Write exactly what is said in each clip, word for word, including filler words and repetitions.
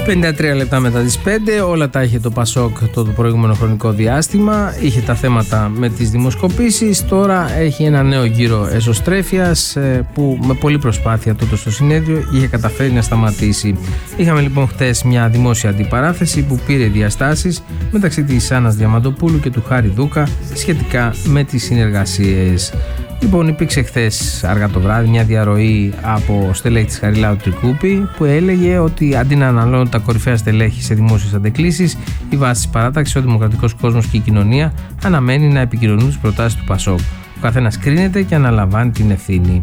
πενήντα τρία λεπτά μετά τις πέντε, όλα τα είχε το Πασόκ το, το προηγούμενο χρονικό διάστημα. Είχε τα θέματα με τις δημοσκοπήσεις. Τώρα έχει ένα νέο γύρο εσωστρέφειας που με πολλή προσπάθεια τότε στο συνέδριο είχε καταφέρει να σταματήσει. Είχαμε λοιπόν χτες μια δημόσια αντιπαράθεση που πήρε διαστάσεις μεταξύ της Άννας Διαμαντοπούλου και του Χάρη Δούκα σχετικά με τις συνεργασίες. Λοιπόν, υπήρξε χθες αργά το βράδυ μια διαρροή από στελέχη της Χαριλάου Τρικούπη που έλεγε ότι αντί να αναλώνουν τα κορυφαία στελέχη σε δημόσιες αντεκκλήσεις, η βάση της παράταξης, ο δημοκρατικός κόσμος και η κοινωνία αναμένει να επικοινωνούν τις προτάσεις του Πασόκ. Ο καθένας κρίνεται και αναλαμβάνει την ευθύνη.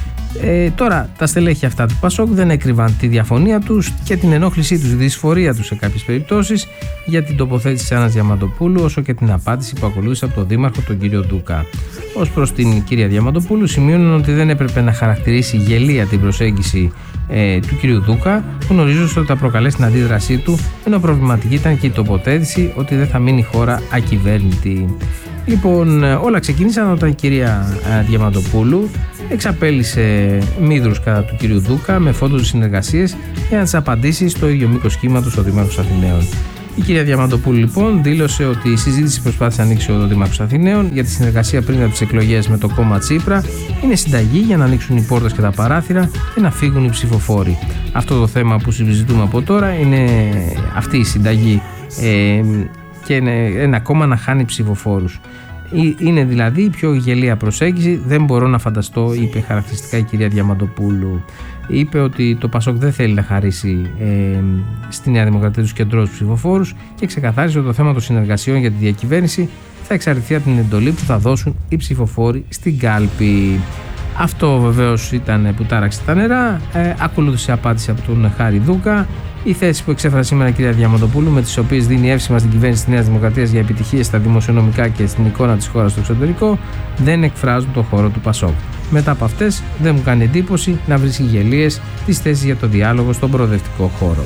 Ε, τώρα, τα στελέχη αυτά του Πασόκ δεν έκρυβαν τη διαφωνία τους και την ενόχλησή τους, τη δυσφορία τους σε κάποιες περιπτώσεις για την τοποθέτηση της Άννας Διαμαντοπούλου, όσο και την απάντηση που ακολούθησε από τον Δήμαρχο, τον κύριο Ντούκα. Ως προς την κυρία Διαμαντοπούλου, σημείωναν ότι δεν έπρεπε να χαρακτηρίσει γελία την προσέγγιση ε, του κυρίου Ντούκα, γνωρίζοντας ότι θα προκαλέσει την αντίδρασή του, ενώ προβληματική ήταν και η τοποθέτηση ότι δεν θα μείνει η χώρα ακυβέρνητη. Λοιπόν, όλα ξεκίνησαν όταν η κυρία Διαμαντοπούλου εξαπέλυσε μύδρους κατά του κυρίου Ντούκα με φόντους συνεργασίες για να τις απαντήσει στο ίδιο μήκος κύματος ο Δήμαρχος Αθηναίων. Η κυρία Διαμαντοπούλου λοιπόν δήλωσε ότι η συζήτηση προσπάθησε να ανοίξει ο Δήμαρχος Αθηναίων για τη συνεργασία πριν από τις εκλογές με το κόμμα Τσίπρα είναι συνταγή για να ανοίξουν οι πόρτες και τα παράθυρα και να φύγουν οι ψηφοφόροι. Αυτό το θέμα που συζητούμε από τώρα είναι αυτή η συνταγή ε, και ένα κόμμα να χάνει ψηφοφόρους. Είναι δηλαδή η πιο γελία προσέγγιση, δεν μπορώ να φανταστώ, είπε χαρακτηριστικά η κυρία Διαμαντοπούλου. Είπε ότι το Πασόκ δεν θέλει να χαρίσει ε, στη Νέα Δημοκρατία τους κεντρώους ψηφοφόρους και ξεκαθάρισε ότι το θέμα των συνεργασιών για τη διακυβέρνηση θα εξαρτηθεί από την εντολή που θα δώσουν οι ψηφοφόροι στην κάλπη. Αυτό βεβαίως ήταν που τάραξε τα νερά. Ε, ακολούθησε απάντηση από τον Χάρη Δούκα. Οι θέσεις που εξέφρασε σήμερα η κυρία Διαμαντοπούλου, με τις οποίες δίνει εύσημα στην κυβέρνηση της Νέας Δημοκρατίας για επιτυχίες στα δημοσιονομικά και στην εικόνα της χώρας στο εξωτερικό, δεν εκφράζουν το χώρο του Πασόκ. Μετά από αυτές, δεν μου κάνει εντύπωση να βρίσκει γελίες τις θέσεις για το διάλογο στον προοδευτικό χώρο.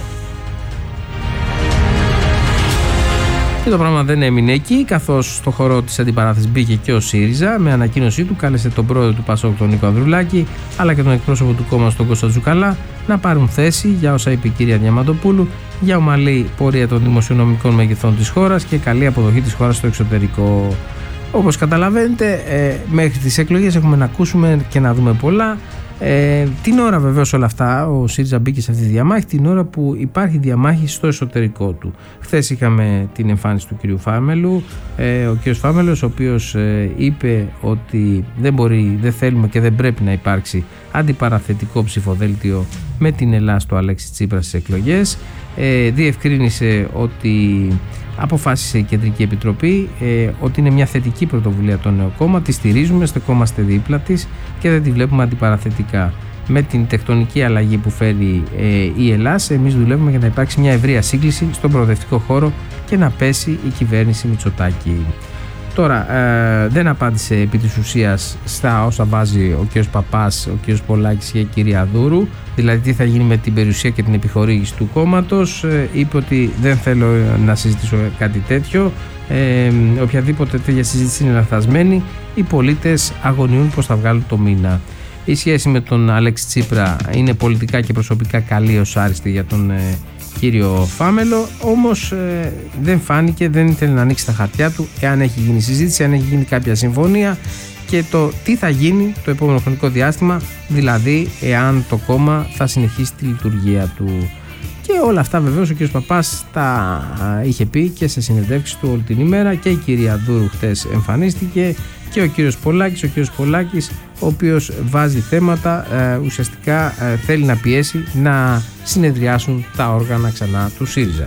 Και το πράγμα δεν έμεινε εκεί, καθώς στο χώρο της αντιπαράθεσης μπήκε και ο ΣΥΡΙΖΑ. Με ανακοίνωσή του κάλεσε τον πρόεδρο του Πασόκ, τον Νίκο Ανδρουλάκη, αλλά και τον εκπρόσωπο του κόμματος, τον Κώστα Τζουκαλά, να πάρουν θέση για όσα είπε η κυρία Διαμαντοπούλου για ομαλή πορεία των δημοσιονομικών μεγεθών της χώρας και καλή αποδοχή της χώρας στο εξωτερικό. Όπως καταλαβαίνετε, ε, μέχρι τις εκλογές έχουμε να ακούσουμε και να δούμε πολλά. Ε, την ώρα βεβαίως όλα αυτά ο ΣΥΡΙΖΑ μπήκε σε αυτή τη διαμάχη την ώρα που υπάρχει διαμάχη στο εσωτερικό του. Χθες είχαμε την εμφάνιση του κυρίου Φάμελου, ε, ο κύριος Φάμελος, ο οποίος ε, είπε ότι δεν μπορεί, δεν θέλουμε και δεν πρέπει να υπάρξει αντιπαραθετικό ψηφοδέλτιο με την Ελλάδα του Αλέξη Τσίπρα στις εκλογές. Ε, διευκρίνησε ότι αποφάσισε η Κεντρική Επιτροπή ε, ότι είναι μια θετική πρωτοβουλία το νέο κόμμα, τη στηρίζουμε, στεκόμαστε δίπλα της και δεν τη βλέπουμε αντιπαραθετικά. Με την τεκτονική αλλαγή που φέρει ε, η Ελλάδα, εμείς δουλεύουμε για να υπάρξει μια ευρεία σύγκληση στον προοδευτικό χώρο και να πέσει η κυβέρνηση Μητσοτάκη. Τώρα, ε, δεν απάντησε επί της ουσίας στα όσα βάζει ο κ. Παπάς, ο κ. Πολάκης και η κυρία Δούρου, δηλαδή τι θα γίνει με την περιουσία και την επιχορήγηση του κόμματος. Ε, είπε ότι δεν θέλω να συζητήσω κάτι τέτοιο, ε, οποιαδήποτε τέτοια συζήτηση είναι λαθασμένη, οι πολίτες αγωνιούν πως θα βγάλουν το μήνα. Η σχέση με τον Αλέξη Τσίπρα είναι πολιτικά και προσωπικά καλή ως άριστη για τον ε, κύριο Φάμελο, όμως ε, δεν φάνηκε, δεν ήθελε να ανοίξει τα χαρτιά του εάν έχει γίνει συζήτηση, αν έχει γίνει κάποια συμφωνία και το τι θα γίνει το επόμενο χρονικό διάστημα, δηλαδή εάν το κόμμα θα συνεχίσει τη λειτουργία του. Και όλα αυτά βεβαίως ο κ. Παπάς τα είχε πει και σε συνεντεύξεις του όλη την ημέρα και η κυρία Δούρου χτες εμφανίστηκε και ο κύριος Πολάκης, ο κύριος Πολάκης ο οποίος βάζει θέματα, ε, ουσιαστικά ε, θέλει να πιέσει να συνεδριάσουν τα όργανα ξανά του ΣΥΡΙΖΑ.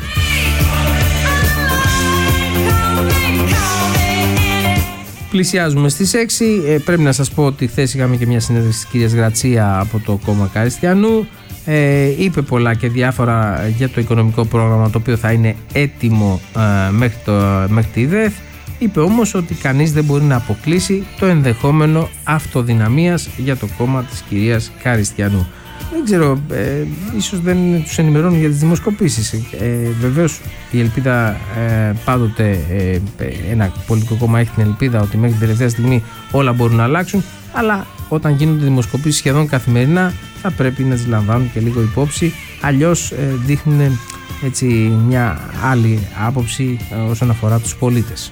Πλησιάζουμε στις έξι, ε, πρέπει να σας πω ότι χθες είχαμε και μια συνέντευξη της κυρίας Γρατσία από το κόμμα Καριστιανού. Ε, είπε πολλά και διάφορα για το οικονομικό πρόγραμμα το οποίο θα είναι έτοιμο ε, μέχρι, το, μέχρι τη ΔΕΘ. Είπε όμως ότι κανείς δεν μπορεί να αποκλείσει το ενδεχόμενο αυτοδυναμίας για το κόμμα της κυρίας Καριστιανού. Δεν ξέρω, ε, ίσως δεν τους ενημερώνουν για τις δημοσκοπήσεις. Ε, βεβαίως η ελπίδα ε, πάντοτε, ε, ένα πολιτικό κόμμα έχει την ελπίδα ότι μέχρι την τελευταία στιγμή όλα μπορούν να αλλάξουν, αλλά όταν γίνονται δημοσκοπήσεις σχεδόν καθημερινά θα πρέπει να τις λαμβάνουν και λίγο υπόψη, αλλιώς ε, δείχνουν έτσι μια άλλη άποψη ε, όσον αφορά τους πολίτες.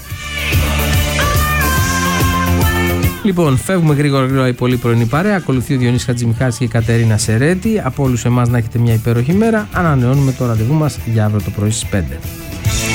Λοιπόν, φεύγουμε γρήγορα γρήγορα η πολύ πρωινή παρέα. Ακολουθεί ο Διονύσης Χατζημιχάλης και η Κατερίνα Σερέτη. Από όλους εμάς να έχετε μια υπέροχη μέρα. Ανανεώνουμε το ραντεβού μας για αύριο το πρωί στις πέντε.